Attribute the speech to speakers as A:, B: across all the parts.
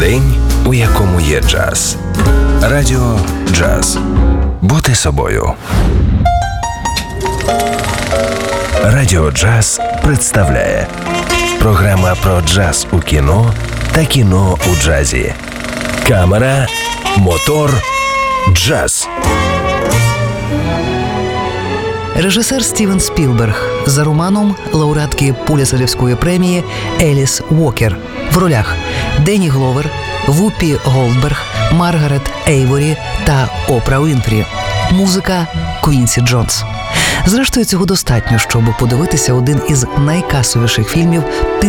A: День, у якому є джаз. Радіо «Джаз». Бути собою. Радіо «Джаз» представляє програма про джаз у кіно та кіно у джазі. Камера, мотор, джаз.
B: Режисер Стівен Спілберг за романом лауреатки Пулітцерівської премії Еліс Уокер. В ролях Денні Гловер, Вупі Голдберг, Маргарет Ейворі та Опра Уінфрі. Музика Квінсі Джонс. Зрештою, цього достатньо, щоб подивитися один із найкасовіших фільмів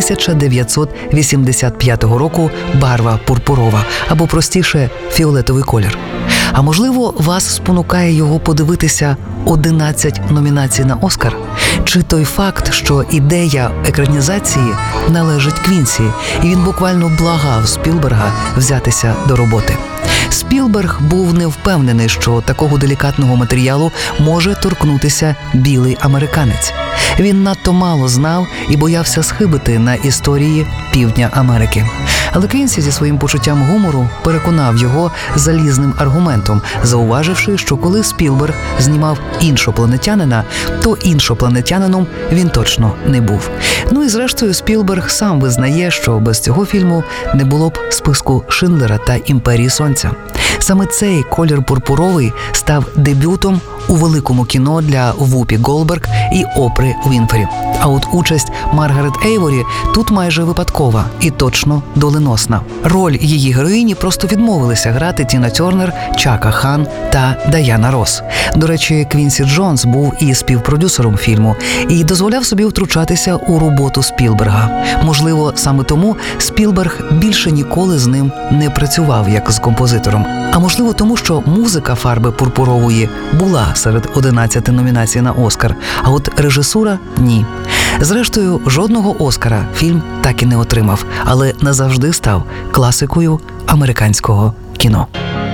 B: 1985 року «Барва пурпурова» або, простіше, «Фіолетовий колір». А можливо, вас спонукає його подивитися 11 номінацій на «Оскар»? Чи той факт, що ідея екранізації належить Квінсі, і він буквально благав Спілберга взятися до роботи? Спілберг був не впевнений, що такого делікатного матеріалу може торкнутися білий американець. Він надто мало знав і боявся схибити на історії Півдня Америки. Але Квінсі зі своїм почуттям гумору переконав його залізним аргументом, зауваживши, що коли Спілберг знімав «Іншопланетянина», то іншопланетянином він точно не був. Ну і зрештою Спілберг сам визнає, що без цього фільму не було б списку Шиндлера та «Імперії сонця». Саме цей «Колір пурпуровий» став дебютом у великому кіно для Вупі Голдберг і Опри Уінфрі. А от участь Маргарет Ейворі тут майже випадкова і точно доленосна. Роль її героїні просто відмовилися грати Тіна Тернер, Чака Хан та Даяна Росс. До речі, Квінсі Джонс був і співпродюсером фільму і дозволяв собі втручатися у роботу Спілберга. Можливо, саме тому Спілберг більше ніколи з ним не працював як з композитором. А можливо тому, що музика «Фарби пурпурової» була серед 11 номінацій на «Оскар», а от режисура – ні. Зрештою, жодного «Оскара» фільм так і не отримав, але назавжди став класикою американського кіно.